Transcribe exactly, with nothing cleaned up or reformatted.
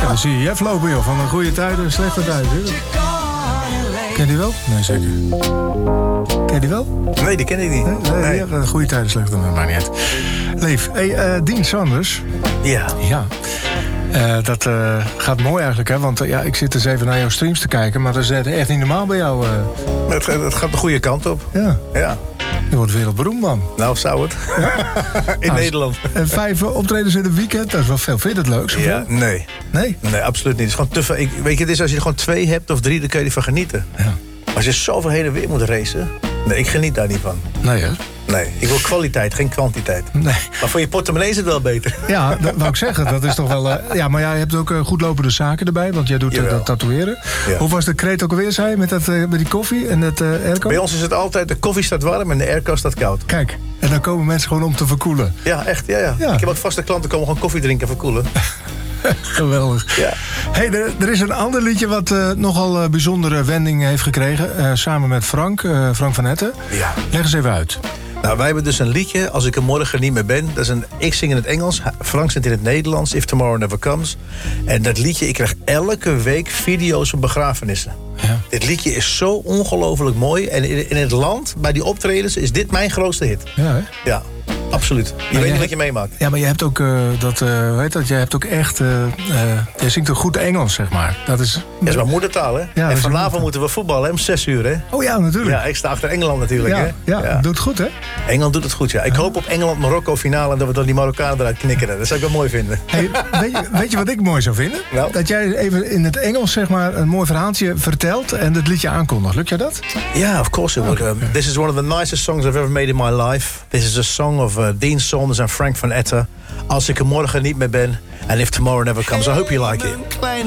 Ja, dan zie je Jeff lopen, joh. Van een goede tijden en slechte tijden. Ken je die wel? Nee, zeker. Ken je die wel? Nee, die ken ik niet. Nee, nee, nee. Ja, goede tijden, slechte tijden, maar niet uit. Leef, hey, uh, Dean Sanders. Ja. Ja. Uh, dat uh, gaat mooi eigenlijk, hè? Want uh, ja, ik zit dus even naar jouw streams te kijken, maar dat is echt niet normaal bij jou. Uh. Het, het gaat de goede kant op. Ja. Ja. Je wordt wereldberoemd, man. Nou, zou het. Ja? In nou, Nederland. En vijf optredens in een weekend, dat is wel veel. Vind je dat leuk? Zoveel? Ja, nee. Nee? Nee, absoluut niet. Het is gewoon te veel. Ik, weet je, het is als je er gewoon twee hebt of drie, dan kun je ervan genieten. Ja. Als je zoveel heen en weer moet racen, nee, ik geniet daar niet van. Nee, hè? Nee, ik wil kwaliteit, geen kwantiteit. Nee. Maar voor je portemonnee is het wel beter. Ja, dat wou ik zeggen. Dat is toch wel... Uh, ja, maar jij hebt ook uh, goed lopende zaken erbij, want jij doet uh, dat tatoeëren. Ja. Hoe was de kreet ook alweer, zei je, met, dat, uh, met die koffie en het uh, airco? Bij ons is het altijd, de koffie staat warm en de airco staat koud. Kijk, en dan komen mensen gewoon om te verkoelen. Ja, echt, ja, ja. ja. Ik heb ook vaste klanten komen gewoon koffie drinken en verkoelen. Geweldig. Ja. Hey, er, er is een ander liedje wat uh, nogal uh, bijzondere wending heeft gekregen. Uh, samen met Frank, uh, Frank van Etten. Ja. Leg eens even uit. Nou, wij hebben dus een liedje, Als ik er morgen niet meer ben. Dat is een, ik zing in het Engels, Frank zingt in het Nederlands, If Tomorrow Never Comes. En dat liedje, ik krijg elke week video's van begrafenissen. Ja. Dit liedje is zo ongelooflijk mooi. En in, in het land, bij die optredens, is dit mijn grootste hit. Ja, hè? Ja. Absoluut. Je maar weet niet wat je meemaakt. Ja, maar je hebt ook uh, dat, uh, weet dat, jij hebt ook echt, uh, uh, je zingt een goed Engels, zeg maar. Dat is, dat is mijn moedertaal, hè? Ja, en vanavond moeten we voetballen, hè? Om zes uur, hè? Oh ja, natuurlijk. Ja, ik sta achter Engeland natuurlijk, ja, hè? Ja, ja, doet het goed, hè? Engeland doet het goed, ja. Ik hoop op Engeland-Marokko finale en dat we dan die Marokkanen eruit knikkeren. Dat zou ik wel mooi vinden. Hey, weet, je, weet je wat ik mooi zou vinden? Nou? Dat jij even in het Engels, zeg maar, een mooi verhaaltje vertelt en het liedje aankondigt. Lukt jij dat? Ja, yeah, of course it would. Okay. Um, this is one of the nicest songs I've ever made in my life. This is a song of uh, Dean Saunders en Frank van Etten. Als ik er morgen niet meer ben. And if tomorrow never comes. I hope you like it.